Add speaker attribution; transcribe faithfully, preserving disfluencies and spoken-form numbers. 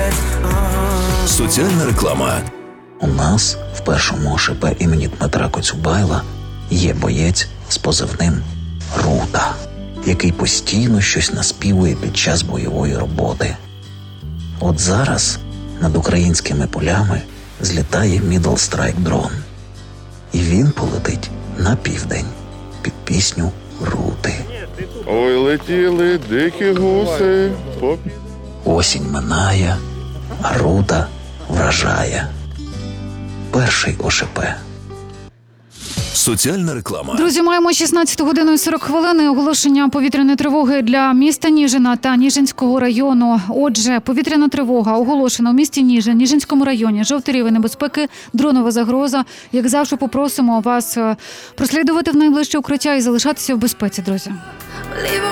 Speaker 1: Соціальна реклама.
Speaker 2: У нас в першому ОШП імені Дмитра Коцюбайла є боєць з позивним «Рута», який постійно щось наспівує під час бойової роботи. От зараз над українськими полями злітає Middle Strike дрон. І він полетить на південь під пісню «Рути».
Speaker 3: Ой, летіли дикі гуси. По...
Speaker 2: Осінь минає, а рута вражає. Перший ОШП.
Speaker 1: Соціальна реклама.
Speaker 4: Друзі, маємо шістнадцяту годину і сорок хвилин і оголошення повітряної тривоги для міста Ніжина та Ніжинського району. Отже, повітряна тривога оголошена у місті Ніжин, Ніжинському районі. Жовтий рівень небезпеки, дронова загроза. Як завжди, попросимо вас прослідувати в найближче укриття і залишатися в безпеці, друзі.